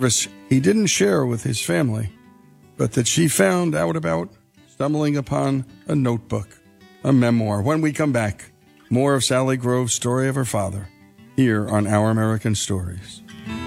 service he didn't share with his family, but that she found out about, stumbling upon a notebook, a memoir. When we come back, more of Sally Grove's story of her father, here on Our American Stories.